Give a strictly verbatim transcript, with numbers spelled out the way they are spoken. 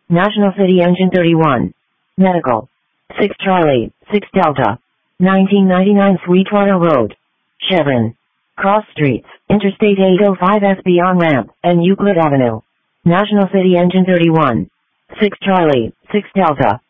National City Engine thirty-one. Medical. six Charlie, six Delta. nineteen ninety-nine Sweetwater Road. Chevron. Cross Streets, Interstate eight oh five S beyond ramp, and Euclid Avenue. National City Engine thirty-one. six Charlie, six Delta.